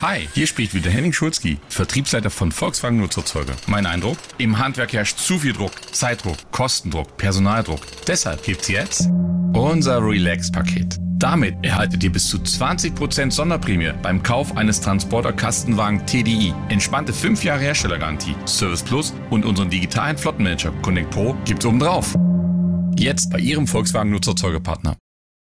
Hi, hier spricht wieder Henning Schulzki, Vertriebsleiter von Volkswagen Nutzerzeuger. Mein Eindruck? Im Handwerk herrscht zu viel Druck, Zeitdruck, Kostendruck, Personaldruck. Deshalb gibt's jetzt unser Relax-Paket. Damit erhaltet ihr bis zu 20% Sonderprämie beim Kauf eines Transporter-Kastenwagen TDI. Entspannte 5 Jahre Herstellergarantie, Service Plus und unseren digitalen Flottenmanager Connect Pro gibt's obendrauf. Jetzt bei Ihrem Volkswagen Nutzerzeugerpartner.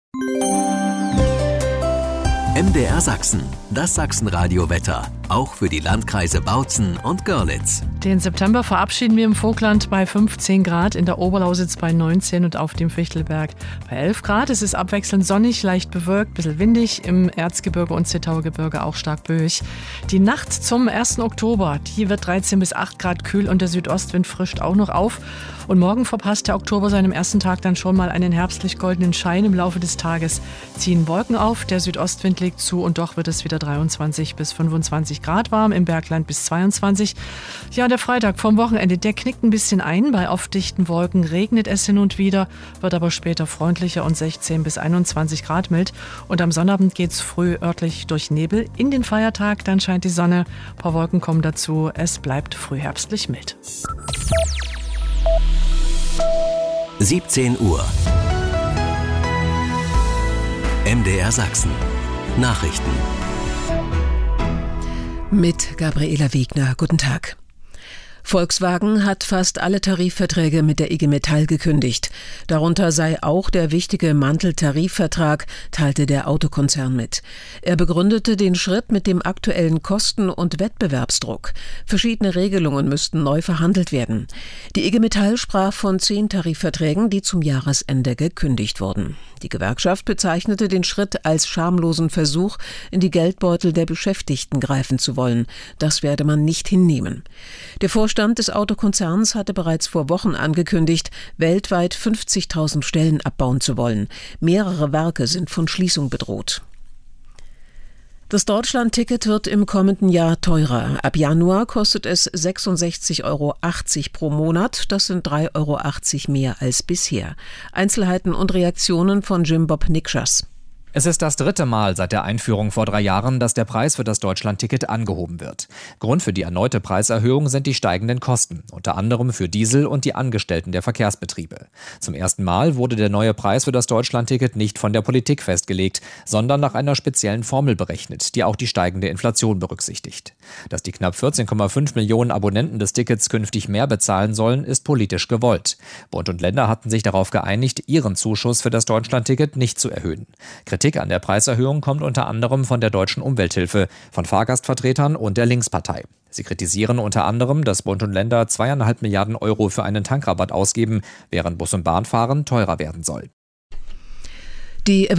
MDR Sachsen, das Sachsenradio-Wetter, auch für die Landkreise Bautzen und Görlitz. Den September verabschieden wir im Vogtland bei 15 Grad, in der Oberlausitz bei 19 und auf dem Fichtelberg bei 11 Grad. Es ist abwechselnd sonnig, leicht bewölkt, bisschen windig, im Erzgebirge und Zittauer Gebirge auch stark böig. Die Nacht zum 1. Oktober, die wird 13 bis 8 Grad kühl und der Südostwind frischt auch noch auf. Und morgen verpasst der Oktober seinem ersten Tag dann schon mal einen herbstlich-goldenen Schein. Im Laufe des Tages ziehen Wolken auf, der Südostwind legt zu und doch wird es wieder 23 bis 25 Grad warm, im Bergland bis 22. Ja, der Freitag vom Wochenende, der knickt ein bisschen ein. Bei oft dichten Wolken regnet es hin und wieder, wird aber später freundlicher und 16 bis 21 Grad mild. Und am Sonnabend geht es früh örtlich durch Nebel. In den Feiertag, dann scheint die Sonne, ein paar Wolken kommen dazu. Es bleibt frühherbstlich mild. 17 Uhr. MDR Sachsen. Nachrichten. Mit Gabriela Wegner. Guten Tag. Volkswagen hat fast alle Tarifverträge mit der IG Metall gekündigt. Darunter sei auch der wichtige Mantel-Tarifvertrag, teilte der Autokonzern mit. Er begründete den Schritt mit dem aktuellen Kosten- und Wettbewerbsdruck. Verschiedene Regelungen müssten neu verhandelt werden. Die IG Metall sprach von 10 Tarifverträgen, die zum Jahresende gekündigt wurden. Die Gewerkschaft bezeichnete den Schritt als schamlosen Versuch, in die Geldbeutel der Beschäftigten greifen zu wollen. Das werde man nicht hinnehmen. Der Vorstand des Autokonzerns hatte bereits vor Wochen angekündigt, weltweit 50.000 Stellen abbauen zu wollen. Mehrere Werke sind von Schließung bedroht. Das Deutschland-Ticket wird im kommenden Jahr teurer. Ab Januar kostet es 66,80 Euro pro Monat. Das sind 3,80 Euro mehr als bisher. Einzelheiten und Reaktionen von Jim Bob Nikschas. Es ist das 3. Mal seit der Einführung vor 3 Jahren, dass der Preis für das Deutschland-Ticket angehoben wird. Grund für die erneute Preiserhöhung sind die steigenden Kosten, unter anderem für Diesel und die Angestellten der Verkehrsbetriebe. Zum ersten Mal wurde der neue Preis für das Deutschland-Ticket nicht von der Politik festgelegt, sondern nach einer speziellen Formel berechnet, die auch die steigende Inflation berücksichtigt. Dass die knapp 14,5 Millionen Abonnenten des Tickets künftig mehr bezahlen sollen, ist politisch gewollt. Bund und Länder hatten sich darauf geeinigt, ihren Zuschuss für das Deutschland-Ticket nicht zu erhöhen. Kritik an der Preiserhöhung kommt unter anderem von der Deutschen Umwelthilfe, von Fahrgastvertretern und der Linkspartei. Sie kritisieren unter anderem, dass Bund und Länder 2,5 Milliarden Euro für einen Tankrabatt ausgeben, während Bus- und Bahnfahren teurer werden soll. Die